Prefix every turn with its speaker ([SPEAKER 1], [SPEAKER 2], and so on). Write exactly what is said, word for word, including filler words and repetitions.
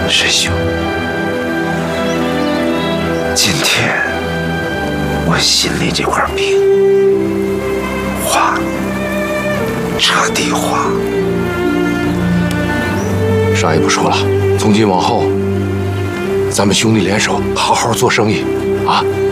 [SPEAKER 1] 师兄，今天我心里这块冰化了，彻底化了。
[SPEAKER 2] 啥也不说了，从今往后，咱们兄弟联手，好好做生意，啊！